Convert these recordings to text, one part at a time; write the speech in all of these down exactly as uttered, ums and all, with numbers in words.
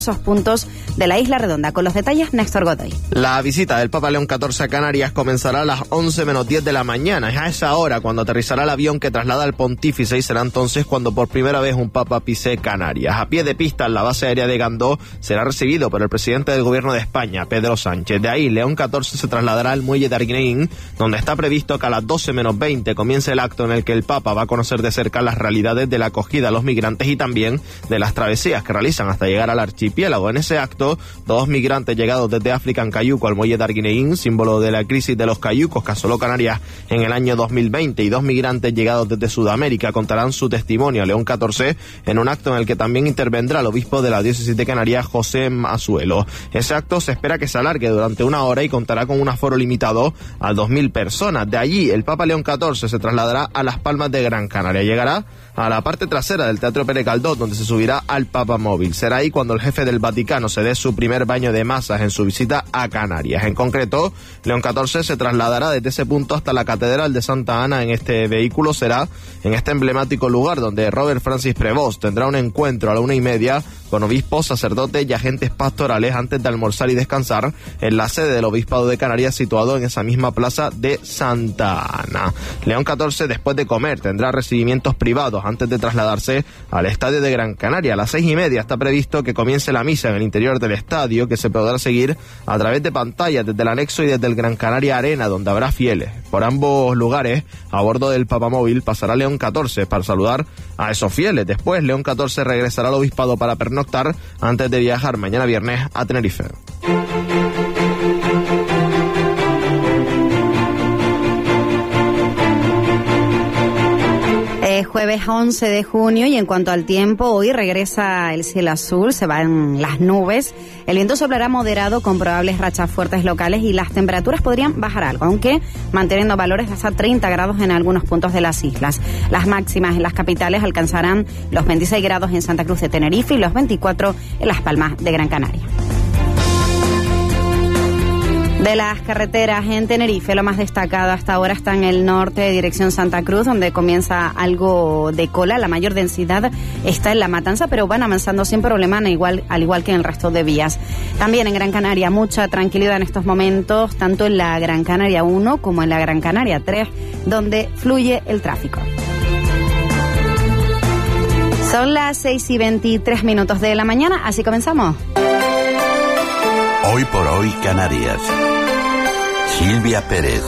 esos puntos de la Isla Redonda. Con los detalles, Néstor Godoy. La visita del Papa León catorce a Canarias comenzará a las once menos diez de la mañana. Es a esa hora cuando aterrizará el avión que traslada al pontífice y será entonces cuando por primera vez un Papa pise Canarias. A pie de pista en la base aérea de Gandó será recibido por el presidente del gobierno de España, Pedro Sánchez. De ahí, León catorce se trasladará al muelle de Arguineguín, donde está previsto que a las doce menos veinte comience el acto en el que el Papa va a conocer de cerca las realidades de la acogida a los migrantes y también de las travesías que realizan hasta llegar al archipiélago. En ese acto, dos migrantes llegados desde África en cayuco al muelle de Arguineguín, símbolo de la crisis de los cayucos que asoló Canarias en el año dos mil veinte, y dos migrantes llegados desde Sudamérica contarán su testimonio a León catorce en un acto en el que también intervendrá el obispo de la diócesis de Canarias, José Masuelo. Ese acto se espera que se alargue durante una hora y contará con un aforo limitado a dos mil personas. De allí, el Papa León catorce se trasladará a Las Palmas de Gran Canaria. Llegará a la parte trasera del Teatro Pere Caldós, donde se subirá al Papa Móvil. Será ahí cuando el jefe del Vaticano se dé su primer baño de masas en su visita a Canarias. En concreto, León catorce se trasladará desde ese punto hasta la Catedral de Santa Ana. En este vehículo será en este emblemático lugar donde Robert Francis Prevost tendrá un encuentro a la una y media con obispos, sacerdotes y agentes pastorales antes de almorzar y descansar en la sede del Obispado de Canarias, situado en esa misma plaza de Santa Ana. León catorce, después de comer, tendrá recibimientos privados antes de trasladarse al Estadio de Gran Canaria. A las seis y media está previsto que comience la misa en el interior del estadio, que se podrá seguir a través de pantallas desde el anexo y desde el Gran Canaria Arena, donde habrá fieles. Por ambos lugares, a bordo del Papamóvil, pasará León catorce para saludar a esos fieles. Después, León catorce regresará al Obispado para pernoctar antes de viajar mañana viernes a Tenerife. Jueves once de junio, y en cuanto al tiempo, hoy regresa el cielo azul, se van las nubes, el viento soplará moderado con probables rachas fuertes locales y las temperaturas podrían bajar algo, aunque manteniendo valores de hasta treinta grados en algunos puntos de las islas. Las máximas en las capitales alcanzarán los veintiséis grados en Santa Cruz de Tenerife y los veinticuatro en Las Palmas de Gran Canaria. De las carreteras en Tenerife, lo más destacado hasta ahora está en el norte, dirección Santa Cruz, donde comienza algo de cola. La mayor densidad está en La Matanza, pero van avanzando sin problema, igual, al igual que en el resto de vías. También en Gran Canaria, mucha tranquilidad en estos momentos, tanto en la Gran Canaria uno como en la Gran Canaria tres, donde fluye el tráfico. Son las seis y veintitrés minutos de la mañana, así comenzamos. Hoy por hoy Canarias. Silvia Pérez.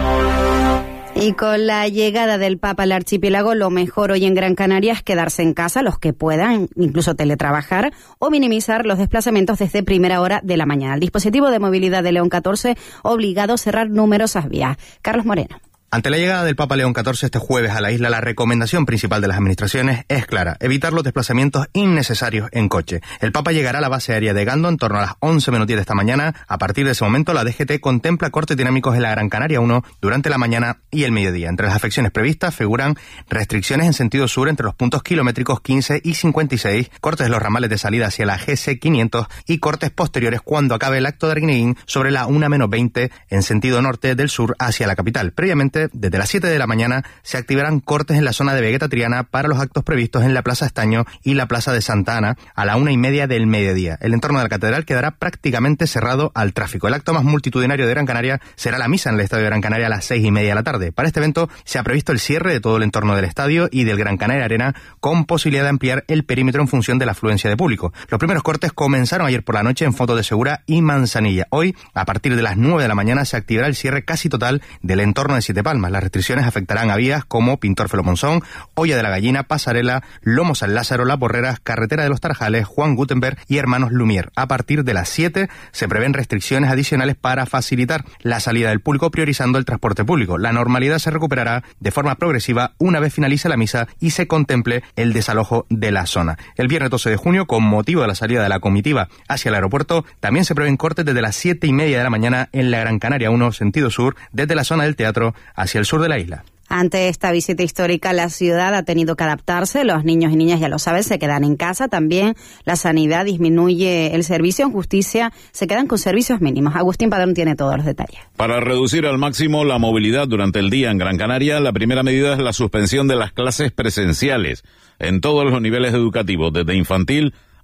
Y con la llegada del Papa al archipiélago, lo mejor hoy en Gran Canaria es quedarse en casa, los que puedan, incluso teletrabajar, o minimizar los desplazamientos desde primera hora de la mañana. El dispositivo de movilidad de León catorce obligado a cerrar numerosas vías. Carlos Moreno. Ante la llegada del Papa León catorce este jueves a la isla, la recomendación principal de las administraciones es clara: evitar los desplazamientos innecesarios en coche. El Papa llegará a la base aérea de Gandó en torno a las once menos diez de esta mañana. A partir de ese momento, la D G T contempla cortes dinámicos en la Gran Canaria uno durante la mañana y el mediodía. Entre las afecciones previstas figuran restricciones en sentido sur entre los puntos kilométricos quince y cincuenta y seis, cortes de los ramales de salida hacia la G C quinientos y cortes posteriores cuando acabe el acto de Arguineguín sobre la una menos veinte en sentido norte del sur hacia la capital. Previamente, desde las siete de la mañana se activarán cortes en la zona de Vegeta Triana para los actos previstos en la Plaza Estaño y la Plaza de Santa Ana a la una y media del mediodía. El entorno de la catedral quedará prácticamente cerrado al tráfico. El acto más multitudinario de Gran Canaria será la misa en el Estadio de Gran Canaria a las seis y media de la tarde. Para este evento se ha previsto el cierre de todo el entorno del estadio y del Gran Canaria Arena, con posibilidad de ampliar el perímetro en función de la afluencia de público. Los primeros cortes comenzaron ayer por la noche en Foto de Segura y Manzanilla. Hoy, a partir de las nueve de la mañana, se activará el cierre casi total del entorno de Siete Palmas. Las restricciones afectarán a vías como Pintor Felo Monzón, Olla de la Gallina, Pasarela, Lomo San Lázaro, Las Borreras, Carretera de los Tarajales, Juan Gutenberg y Hermanos Lumière. A partir de las siete se prevén restricciones adicionales para facilitar la salida del público, priorizando el transporte público. La normalidad se recuperará de forma progresiva una vez finalice la misa y se contemple el desalojo de la zona. El viernes doce de junio, con motivo de la salida de la comitiva hacia el aeropuerto, también se prevén cortes desde las siete y media de la mañana en la Gran Canaria uno, sentido sur, desde la zona del teatro hacia el sur de la isla. Ante esta visita histórica, la ciudad ha tenido que adaptarse. Los niños y niñas, ya lo saben, se quedan en casa. También la sanidad disminuye el servicio. En justicia se quedan con servicios mínimos. Agustín Padrón tiene todos los detalles. Para reducir al máximo la movilidad durante el día en Gran Canaria, la primera medida es la suspensión de las clases presenciales en todos los niveles educativos, desde infantil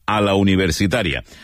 a la universitaria.